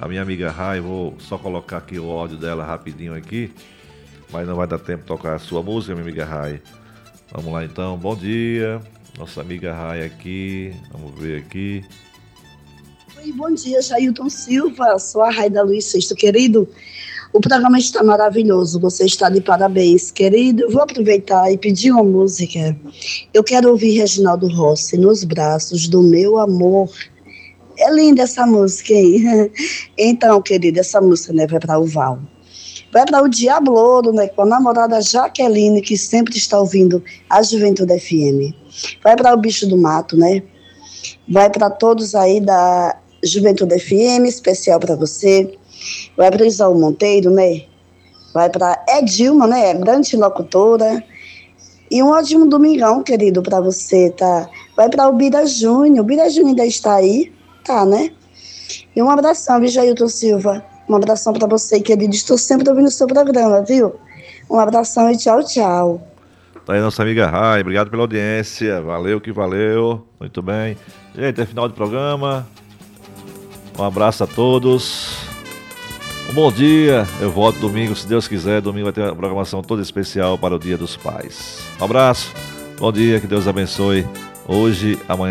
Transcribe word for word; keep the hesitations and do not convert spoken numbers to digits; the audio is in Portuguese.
a minha amiga Rai. Vou só colocar aqui o áudio dela rapidinho aqui, mas não vai dar tempo de tocar a sua música, minha amiga Rai. Vamos lá então, bom dia, nossa amiga Rai aqui, vamos ver aqui. Oi, bom dia, Jailton Silva, sou a Raida Luiz Sexto, querido. O programa está maravilhoso, você está de parabéns, querido. Eu vou aproveitar e pedir uma música. Eu quero ouvir Reginaldo Rossi, Nos Braços do Meu Amor. É linda essa música, hein? Então, querida, essa música, né, vai para o Val. Vai para o Diablouro, né, com a namorada Jaqueline, que sempre está ouvindo a Juventude F M. Vai para o Bicho do Mato, né? Vai para todos aí da Juventude F M, especial para você. Vai para Isaú Monteiro, né? Vai para Edilma, né? Grande locutora. E um ótimo domingão, querido, para você, tá? Vai para o Bira Júnior. O Bira Júnior ainda está aí? Tá, né? E um abração, viu, Jailton Silva? Um abração para você, querido. Estou sempre ouvindo o seu programa, viu? Um abração e tchau, tchau. Tá aí nossa amiga Rai, obrigado pela audiência, valeu que valeu, muito bem. Gente, é final de programa, um abraço a todos, um bom dia, eu volto domingo, se Deus quiser, domingo vai ter uma programação toda especial para o Dia dos Pais. Um abraço, bom dia, que Deus abençoe, hoje, amanhã.